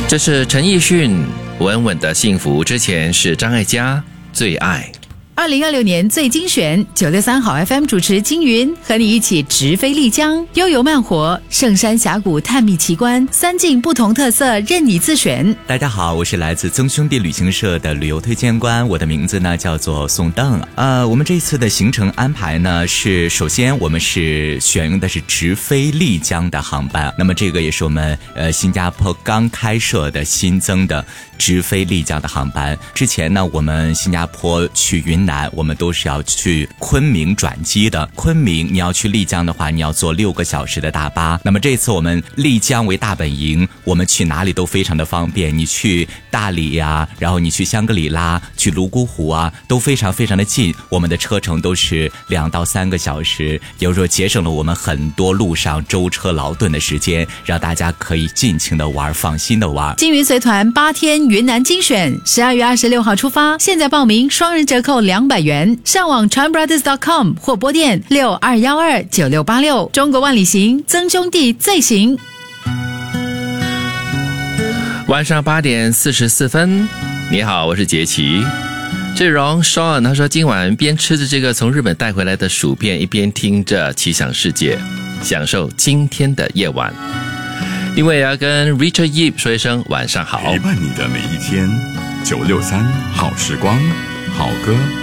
这是陈奕迅稳稳的幸福，之前是张艾嘉最爱。 2026年最精选963好 FM 主持金云，和你一起直飞丽江，悠游慢活，圣山峡谷探秘奇观，三境不同特色任你自选。 大家好，我是来自曾兄弟旅行社的旅游推荐官，我的名字呢叫做宋邓。我们这一次的行程安排呢首先我们是选用的是直飞丽江的航班，那么这个也是我们新加坡刚开设的新增的直飞丽江的航班。之前呢我们新加坡去云南我们都是要去昆明转机的，昆明你要去丽江的话，你要坐6个小时的大巴。那么这次我们丽江为大本营，我们去哪里都非常的方便，你去大理呀，然后你去香格里拉，去泸沽湖啊，都非常非常的近，我们的车程都是2到3个小时，也就是说节省了我们很多路上舟车劳顿的时间，让大家可以尽情的玩，放心的玩。 金云随团8天云南精选，12月26号出发，现在报名双人折扣200元，上网 chanbrothers.com 或拨电62129686。中国万里行，曾兄弟最行。 晚上8点44分，你好，我是杰奇。这荣 Sean 他说今晚边吃着这个从日本带回来的薯片，一边听着奇想世界，享受今天的夜晚。另外也要跟 Richard Yip 说一声晚上好， 陪伴你的每一天，963好时光，好歌。